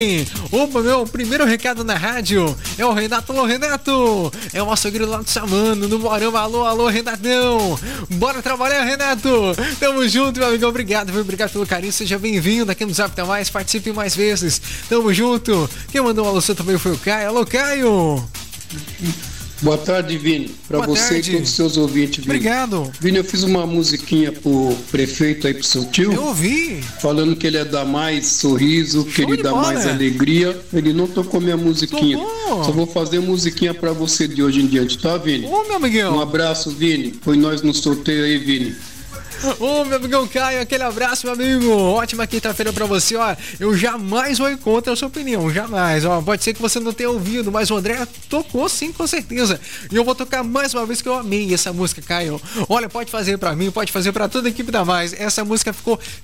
Opa, meu primeiro recado na rádio é o Renato. Alô, Renato, é o nosso grilo lá do Samano, no Morama. Alô, alô, Renatão, bora trabalhar, Renato. Tamo junto, meu amigo, obrigado pelo carinho, seja bem-vindo aqui no Zap Tá Mais, participe mais vezes, tamo junto. Quem mandou um alô também foi o Caio. Alô, Caio. Boa tarde, Vini. Para você e todos os seus ouvintes, Vini. Obrigado. Vini, eu fiz uma musiquinha pro prefeito aí, pro seu tio. Eu ouvi. Falando que ele é da mais sorriso, que ele dá mais alegria. Ele não tocou minha musiquinha. Só vou fazer musiquinha pra você de hoje em diante, tá, Vini? Ô, meu amigão. Um abraço, Vini. Foi nós no sorteio aí, Vini. Ô, meu amigão Caio, aquele abraço, meu amigo. Ótima quinta-feira pra você, ó. Eu jamais vou contra a sua opinião, jamais, ó. Pode ser que você não tenha ouvido, mas o André tocou sim, com certeza. E eu vou tocar mais uma vez que eu amei essa música, Caio. Olha, pode fazer pra mim, pode fazer pra toda a equipe da Mais. Essa música ficou